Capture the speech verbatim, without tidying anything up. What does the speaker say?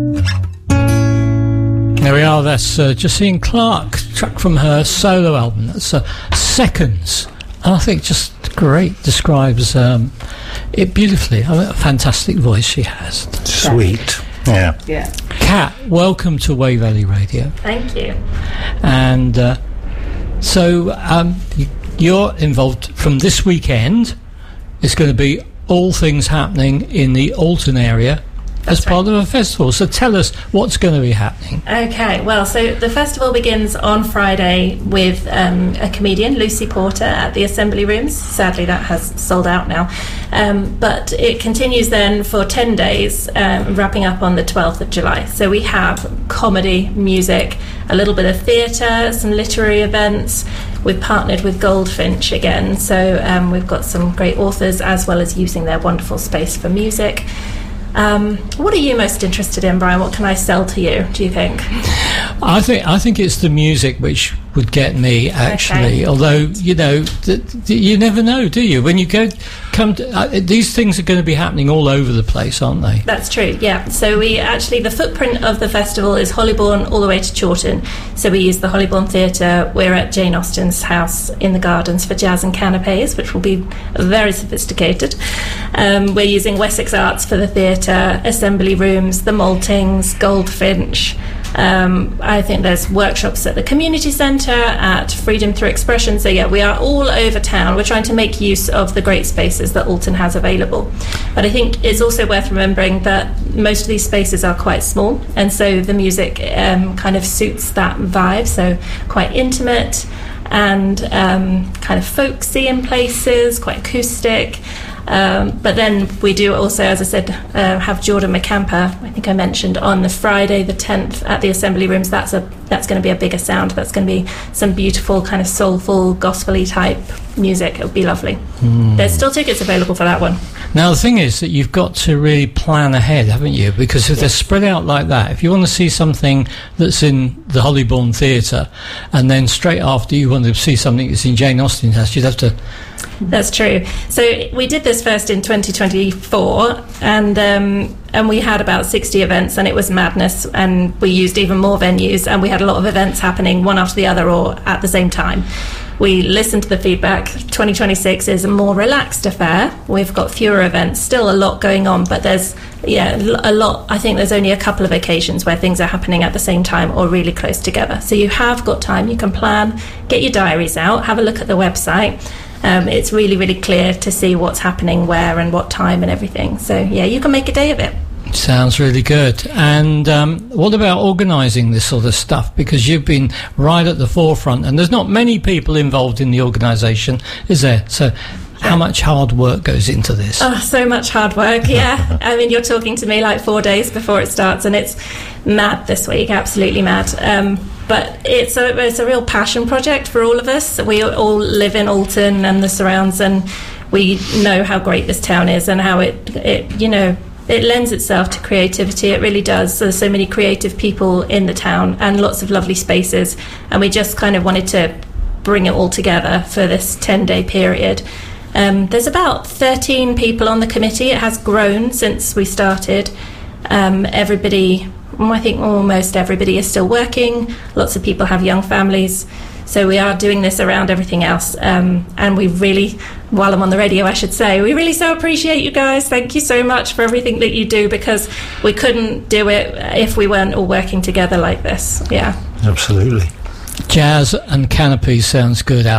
There we are, that's uh, Justine Clarke, track from her solo album. That's uh, Seconds. And I think just great, describes um, it beautifully. I mean, a fantastic voice she has. Sweet. Yeah. Yeah. Kat, welcome to Wey Valley Radio. Thank you. And uh, so um, you're involved from this weekend. It's going to be all things happening in the Alton area. That's as part right. of a festival. So tell us what's going to be happening. Okay, well, so the festival begins on Friday with um, a comedian, Lucy Porter, at the Assembly Rooms. Sadly, that has sold out now. Um, but it continues then for ten days, um, wrapping up on the twelfth of July. So we have comedy, music, a little bit of theatre, some literary events. We've partnered with Goldfinch again. So um, we've got some great authors as well as using their wonderful space for music. Um, what are you most interested in, Brian? What can I sell to you, do you think? I think I think it's the music which would get me, actually. Okay. Although, you know, th- th- you never know, do you? When you go, come to, uh, these things are going to be happening all over the place, aren't they? That's true, yeah. So we actually, the footprint of the festival is Hollybourne all the way to Chawton. So we use the Hollybourne Theatre. We're at Jane Austen's house in the gardens for jazz and canapes, which will be very sophisticated. Um, we're using Wessex Arts for the theatre, Assembly Rooms, the Maltings, Goldfinch. Um, I think there's workshops at the community centre, at Freedom Through Expression. So yeah, we are all over town. We're trying to make use of the great spaces that Alton has available. But I think it's also worth remembering that most of these spaces are quite small, and so the music um, kind of suits that vibe. So quite intimate and um, kind of folksy in places, quite acoustic. Um, but then we do also, as I said, uh, have Jordan McCamper, I think I mentioned, on the Friday the tenth at the Assembly Rooms. That's a that's going to be a bigger sound. That's going to be some beautiful kind of soulful, gospel-y type music. It'll be lovely. Mm. There's still tickets available for that one. Now, the thing is that you've got to really plan ahead, haven't you? Because if yes. they're spread out like that, if you want to see something that's in the Hollybourne Theatre and then straight after you want to see something that's in Jane Austen's house, you'd have to... That's true. So we did this first in twenty twenty-four, and um, and we had about sixty events, and it was madness, and we used even more venues, and we had a lot of events happening one after the other or at the same time. We listened to the feedback. twenty twenty-six is a more relaxed affair. We've got fewer events, still a lot going on, but there's yeah a lot. I think there's only a couple of occasions where things are happening at the same time or really close together. So you have got time. You can plan, get your diaries out, have a look at the website. Um, it's really, really clear to see what's happening where and what time and everything. So, yeah, you can make a day of it. Sounds really good. And um, what about organising this sort of stuff? Because you've been right at the forefront, and there's not many people involved in the organisation, is there? So how much hard work goes into this? Oh, so much hard work, yeah. I mean, you're talking to me like four days before it starts, and it's mad this week, absolutely mad. Um, but it's a, it's a real passion project for all of us. We all live in Alton and the surrounds, and we know how great this town is and how it, it you know, it lends itself to creativity. It really does. There's so many creative people in the town and lots of lovely spaces, and we just kind of wanted to bring it all together for this ten-day period. Um, there's about thirteen people on the committee. It has grown since we started. Um, everybody, I think almost everybody is still working. Lots of people have young families. So we are doing this around everything else. Um, and we really, while I'm on the radio, I should say, we really so appreciate you guys. Thank you so much for everything that you do, because we couldn't do it if we weren't all working together like this. Yeah. Absolutely. Jazz and Canopy sounds good out.